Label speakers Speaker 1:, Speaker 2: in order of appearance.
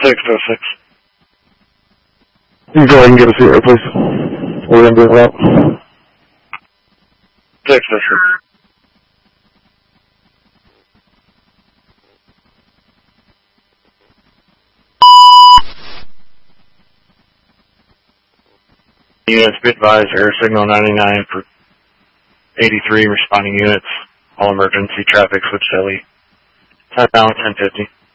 Speaker 1: 606.
Speaker 2: You can go ahead and get us here, please. We're going to do it route.
Speaker 1: 606. Units, be advised, air signal 99 for 83 responding units. All emergency traffic switch to LE. Time now 1050.